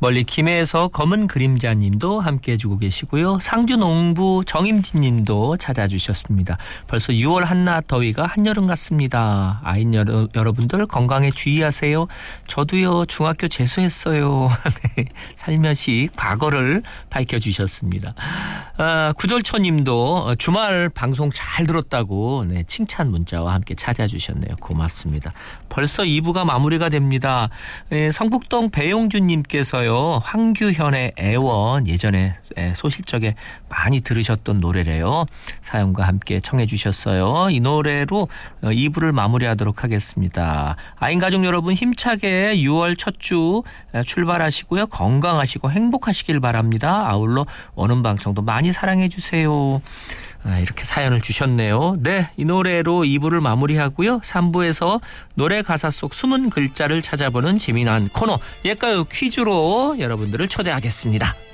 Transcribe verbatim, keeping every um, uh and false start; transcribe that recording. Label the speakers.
Speaker 1: 멀리 김해에서 검은 그림자님도 함께 해주고 계시고요. 상주 농부 정임진님도 찾아주셨습니다. 벌써 유월 한낮 더위가 한여름 같습니다. 아인 여러, 여러분들 건강에 주의하세요. 저도요 중학교 재수했어요. 살며시 과거를 밝혀주셨습니다. 아, 구절초님도 주말 방송 잘 들었다고 네, 칭찬 문자와 함께 찾아주셨네요. 고맙습니다. 벌써 이 부가 마무리가 됩니다. 예, 성북동 배용준님께서요. 황규현의 애원 예전에 소실적에 많이 들으셨던 노래래요. 사연과 함께 청해 주셨어요. 이 노래로 이 부를 마무리하도록 하겠습니다. 아인 가족 여러분 힘차게 유월 첫 주 출발하시고요. 건강하시고 행복하시길 바랍니다. 아울러 오는 방송도 많이 사랑해 주세요. 아, 이렇게 사연을 주셨네요. 네, 이 노래로 이 부를 마무리하고요. 삼 부에서 노래 가사 속 숨은 글자를 찾아보는 재미난 코너 옛가요 퀴즈로 여러분들을 초대하겠습니다.